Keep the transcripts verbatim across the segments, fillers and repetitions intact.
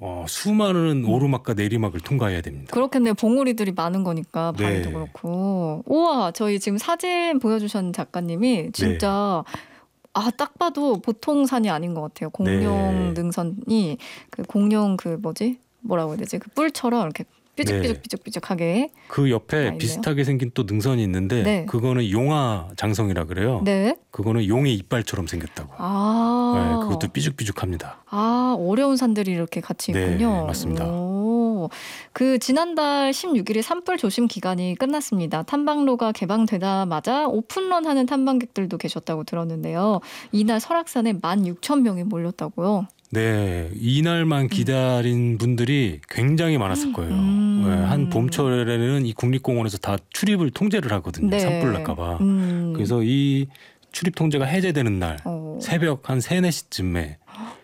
어, 수많은 오르막과 내리막을 통과해야 됩니다. 그렇겠네요. 봉우리들이 많은 거니까 바위도 네. 그렇고. 우와, 저희 지금 사진 보여주신 작가님이 진짜 네. 아, 딱 봐도 보통 산이 아닌 것 같아요. 공룡 네. 능선이 그 공룡 그 뭐지? 뭐라고 해야 되지? 그 뿔처럼 이렇게 삐죽삐죽삐죽삐죽하게. 그 옆에 있네요. 비슷하게 생긴 또 능선이 있는데 네. 그거는 용화 장성이라 그래요. 네. 그거는 용의 이빨처럼 생겼다고. 아. 네, 그것도 삐죽삐죽합니다. 아, 어려운 산들이 이렇게 같이 네, 있군요. 맞습니다. 오, 그 지난달 십육 일에 산불 조심 기간이 끝났습니다. 탐방로가 개방되자마자 오픈런하는 탐방객들도 계셨다고 들었는데요. 이날 설악산에 만 육천 명이 몰렸다고요. 네, 이날만 기다린 분들이 굉장히 많았을 거예요. 음. 네, 한 봄철에는 이 국립공원에서 다 출입을 통제를 하거든요. 네. 산불 날까봐. 음. 그래서 이 출입 통제가 해제되는 날 어. 새벽 한 세, 네 시쯤에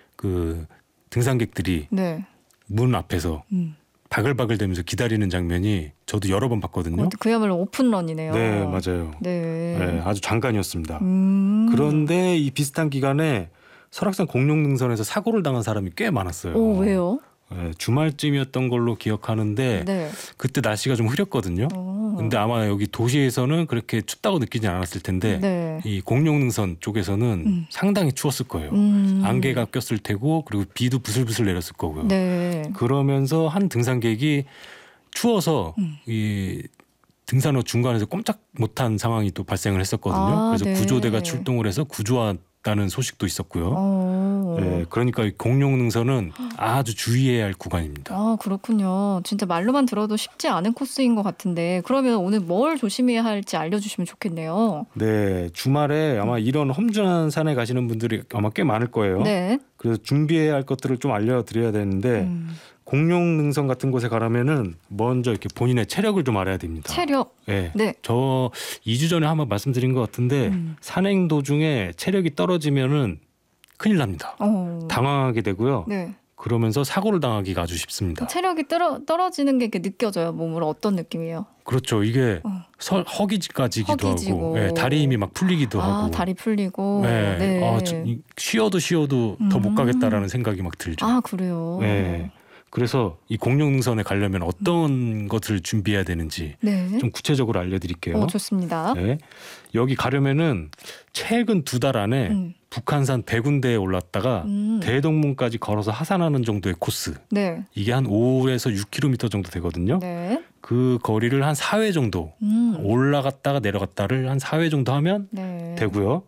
그 등산객들이 네. 문 앞에서 음. 바글바글 대면서 기다리는 장면이 저도 여러 번 봤거든요. 어, 그야말로 오픈런이네요. 네, 맞아요. 네. 네, 아주 장관이었습니다. 음. 그런데 이 비슷한 기간에 설악산 공룡능선에서 사고를 당한 사람이 꽤 많았어요. 오, 왜요? 네, 주말쯤이었던 걸로 기억하는데 네. 그때 날씨가 좀 흐렸거든요. 어. 근데 아마 여기 도시에서는 그렇게 춥다고 느끼지 않았을 텐데 네. 이 공룡능선 쪽에서는 음. 상당히 추웠을 거예요. 음. 안개가 꼈을 테고 그리고 비도 부슬부슬 내렸을 거고요. 네. 그러면서 한 등산객이 추워서 음. 이 등산로 중간에서 꼼짝 못한 상황이 또 발생을 했었거든요. 아, 그래서 네. 구조대가 출동을 해서 구조했다는 소식도 있었고요. 어. 네, 그러니까 이 공룡능선은 아주 주의해야 할 구간입니다. 아, 그렇군요. 진짜 말로만 들어도 쉽지 않은 코스인 것 같은데 그러면 오늘 뭘 조심해야 할지 알려주시면 좋겠네요. 네, 주말에 아마 이런 험준한 산에 가시는 분들이 아마 꽤 많을 거예요. 네. 그래서 준비해야 할 것들을 좀 알려드려야 되는데 음. 공룡능선 같은 곳에 가려면은 먼저 이렇게 본인의 체력을 좀 알아야 됩니다. 체력. 네. 네. 저 이 주 전에 한번 말씀드린 것 같은데 음. 산행 도중에 체력이 떨어지면은 큰일 납니다. 어. 당황하게 되고요. 네. 그러면서 사고를 당하기가 아주 쉽습니다. 체력이 떨어, 떨어지는 게 이렇게 느껴져요. 몸으로 어떤 느낌이에요? 그렇죠. 이게 어. 서, 허기지까지기도 허기지고. 하고 네, 다리 힘이 막 풀리기도 아, 하고 다리 풀리고. 네. 네. 아, 저, 이, 쉬어도 쉬어도 더 못 음. 가겠다라는 생각이 막 들죠. 아, 그래요? 네. 그래서 이 공룡능선에 가려면 어떤 것을 준비해야 되는지 네. 좀 구체적으로 알려드릴게요. 어, 좋습니다. 네. 여기 가려면은 최근 두 달 안에 음. 북한산 백 군데에 올랐다가 음. 대동문까지 걸어서 하산하는 정도의 코스. 네. 이게 한 오에서 육 킬로미터 정도 되거든요. 네. 그 거리를 한 사 회 정도 음. 올라갔다가 내려갔다를 한 사 회 정도 하면 네. 되고요.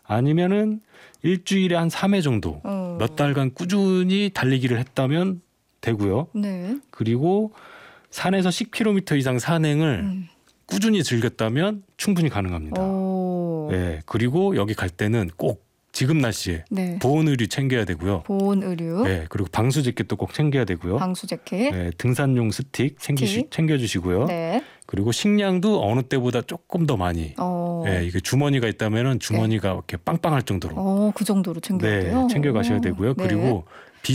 아니면은 일주일에 한 삼 회 정도 어. 몇 달간 꾸준히 달리기를 했다면 되고요. 네. 그리고 산에서 십 킬로미터 이상 산행을 음. 꾸준히 즐겼다면 충분히 가능합니다. 오. 네, 그리고 여기 갈 때는 꼭 지금 날씨에 네. 보온 의류 챙겨야 되고요. 보온 의류, 네, 그리고 방수 재킷도 꼭 챙겨야 되고요. 방수 재킷. 네, 등산용 스틱 챙기시, 스틱. 챙겨주시고요. 네. 그리고 식량도 어느 때보다 조금 더 많이. 어. 네, 이게 주머니가 있다면은 주머니가 이렇게 빵빵할 정도로. 어, 그 정도로 챙겨야 네, 돼요. 챙겨 가셔야 되고요. 네. 그리고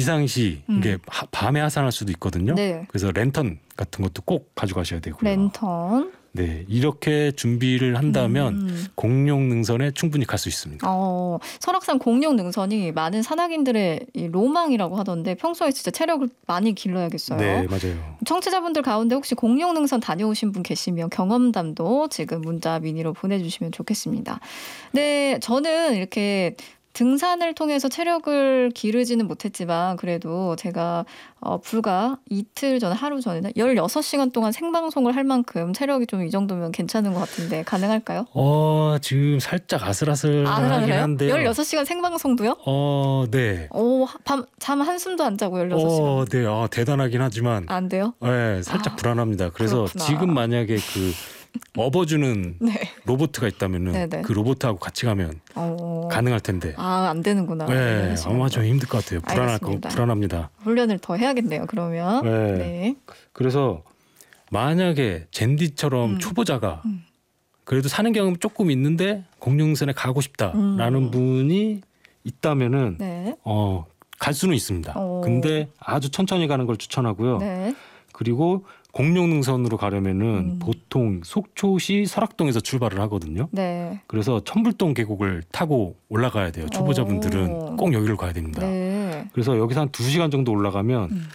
비상시 음. 이게 하- 밤에 하산할 수도 있거든요. 네. 그래서 랜턴 같은 것도 꼭 가져가셔야 되고요. 랜턴. 네, 이렇게 준비를 한다면 음. 공룡능선에 충분히 갈 수 있습니다. 어, 설악산 공룡 능선이 많은 산악인들의 이 로망이라고 하던데 평소에 진짜 체력을 많이 길러야겠어요. 네, 맞아요. 청취자분들 가운데 혹시 공룡 능선 다녀오신 분 계시면 경험담도 지금 문자 미니로 보내주시면 좋겠습니다. 네, 저는 이렇게 등산을 통해서 체력을 기르지는 못했지만 그래도 제가 어, 불과 이틀 전, 하루 전에는 열여섯 시간 동안 생방송을 할 만큼 체력이 좀 이 정도면 괜찮은 것 같은데 가능할까요? 어, 지금 살짝 아슬아슬하긴 아슬아슬해요? 한데요. 열여섯 시간 생방송도요? 어, 네. 오, 밤, 잠 한숨도 안 자고 열여섯 시간. 어, 네. 아, 대단하긴 하지만 안 돼요? 네, 살짝 아, 불안합니다. 그래서 그렇구나. 지금 만약에 그 업어주는 네. 로봇가 있다면은 네네. 그 로봇하고 같이 가면 어... 가능할 텐데. 아, 안 되는구나. 네, 열여섯 시간도. 아마 좀 힘들 것 같아요. 불안할 거, 알겠습니다. 불안합니다. 훈련을 더 해야겠네요. 그러면. 네. 네. 그래서 만약에 젠디처럼 음. 초보자가 음. 그래도 사는 경험 조금 있는데 공룡선에 가고 싶다라는 음. 분이 있다면은 네. 어, 갈 수는 있습니다. 오. 근데 아주 천천히 가는 걸 추천하고요. 네. 그리고 공룡능선으로 가려면은 음. 보통 속초시 설악동에서 출발을 하거든요. 네. 그래서 천불동 계곡을 타고 올라가야 돼요. 초보자분들은 오. 꼭 여기를 가야 됩니다. 네. 그래서 여기서 한 두 시간 정도 올라가면 음.